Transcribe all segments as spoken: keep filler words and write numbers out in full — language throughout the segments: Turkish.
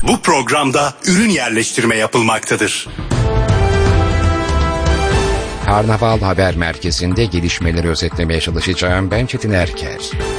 Bu programda ürün yerleştirme yapılmaktadır. Karnaval Haber Merkezi'nde gelişmeleri özetlemeye çalışacağım. Ben Çetin Erker.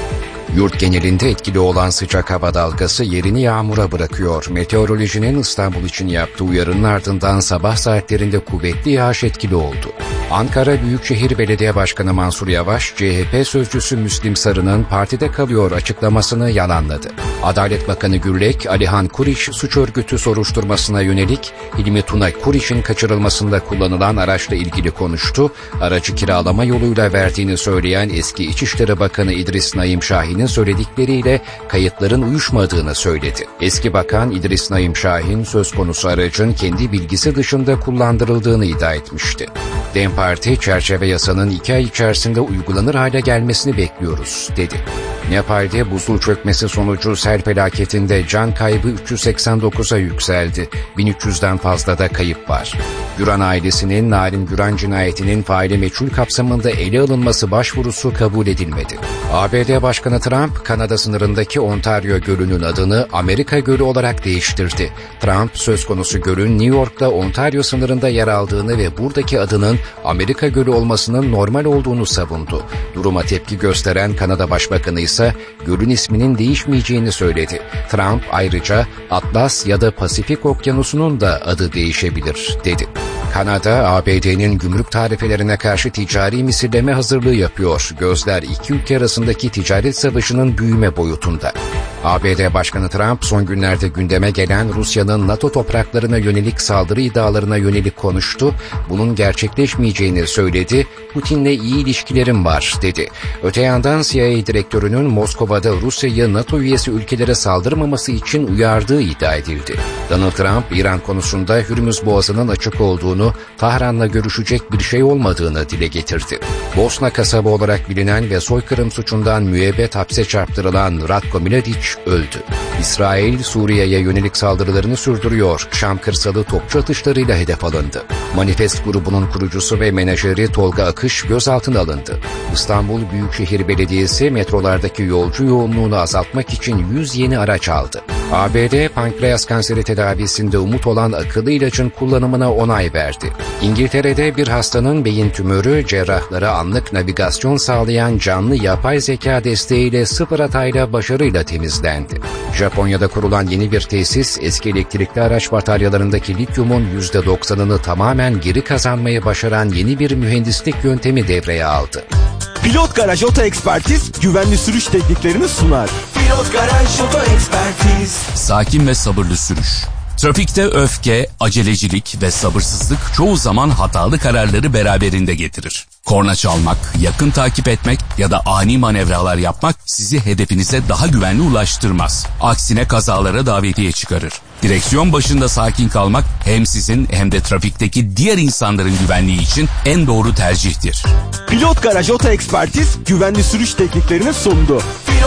Yurt genelinde etkili olan sıcak hava dalgası yerini yağmura bırakıyor. Meteorolojinin İstanbul için yaptığı uyarının ardından sabah saatlerinde kuvvetli yağış etkili oldu. Ankara Büyükşehir Belediye Başkanı Mansur Yavaş, C H P sözcüsü Müslim Sarı'nın partide kalıyor açıklamasını yalanladı. Adalet Bakanı Gürlek, Alihan Kuriş suç örgütü soruşturmasına yönelik Hilmi Tuna Kuriş'in kaçırılmasında kullanılan araçla ilgili konuştu. Aracı kiralama yoluyla verdiğini söyleyen eski İçişleri Bakanı İdris Naim Şahin'in söyledikleriyle kayıtların uyuşmadığını söyledi. Eski Bakan İdris Naim Şahin söz konusu aracın kendi bilgisi dışında kullandırıldığını iddia etmişti. DEM Parti, çerçeve yasanın iki ay içerisinde uygulanır hale gelmesini bekliyoruz, dedi. Nepal'de buzul çökmesi sonucu sel felaketinde can kaybı üç yüz seksen dokuza yükseldi. bin üç yüzden fazla da kayıp var. Güran ailesinin Narin Güran cinayetinin faili meçhul kapsamında ele alınması başvurusu kabul edilmedi. A B D Başkanı Trump, Kanada sınırındaki Ontario Gölü'nün adını Amerika Gölü olarak değiştirdi. Trump, söz konusu gölün New York'la Ontario sınırında yer aldığını ve buradaki adının Amerika Gölü olmasının normal olduğunu savundu. Duruma tepki gösteren Kanada Başbakanı ise gölün isminin değişmeyeceğini söyledi. Trump ayrıca Atlas ya da Pasifik Okyanusu'nun da adı değişebilir, dedi. Kanada, A B D'nin gümrük tarifelerine karşı ticari misilleme hazırlığı yapıyor. Gözler iki ülke arasındaki ticaret savaşının büyüme boyutunda. A B D Başkanı Trump, son günlerde gündeme gelen Rusya'nın NATO topraklarına yönelik saldırı iddialarına yönelik konuştu. Bunun gerçekleşmeyeceğini söyledi. Putin'le iyi ilişkilerim var, dedi. Öte yandan C I A direktörünün Moskova'da Rusya'yı NATO üyesi ülkelere saldırmaması için uyardığı iddia edildi. Donald Trump, İran konusunda Hürmüz Boğazı'nın açık olduğunu, Tahran'la görüşecek bir şey olmadığını dile getirdi. Bosna kasabı olarak bilinen ve soykırım suçundan müebbet hapse çarptırılan Ratko Mladic öldü. İsrail, Suriye'ye yönelik saldırılarını sürdürüyor. Şam kırsalı topçu atışlarıyla hedef alındı. Manifest grubunun kurucusu ve menajeri Tolga Akış gözaltına alındı. İstanbul Büyükşehir Belediyesi metrolardaki yolcu yoğunluğunu azaltmak için yüz yeni araç aldı. A B D, pankreas kanseri tedavisinde umut olan akıllı ilacın kullanımına onay verdi. İngiltere'de bir hastanın beyin tümörü, cerrahlara anlık navigasyon sağlayan canlı yapay zeka desteğiyle sıfır hatayla başarıyla temizlendi. Japonya'da kurulan yeni bir tesis, eski elektrikli araç bataryalarındaki lityumun yüzde doksanını tamamen geri kazanmayı başaran yeni bir mühendislik yöntemi devreye aldı. Pilot Garaj Oto Ekspertiz güvenli sürüş tekniklerini sunar. Pilot Garaj Oto Ekspertiz. Sakin ve sabırlı sürüş. Trafikte öfke, acelecilik ve sabırsızlık çoğu zaman hatalı kararları beraberinde getirir. Korna çalmak, yakın takip etmek ya da ani manevralar yapmak sizi hedefinize daha güvenli ulaştırmaz. Aksine kazalara davetiye çıkarır. Direksiyon başında sakin kalmak hem sizin hem de trafikteki diğer insanların güvenliği için en doğru tercihtir. Pilot Garaj Oto Ekspertiz güvenli sürüş tekniklerini sundu.